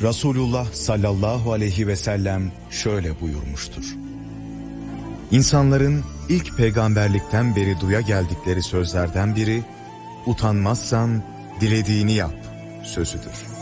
Resulullah sallallahu aleyhi ve sellem şöyle buyurmuştur. İnsanların ilk peygamberlikten beri duya geldikleri sözlerden biri, utanmazsan dilediğini yap sözüdür.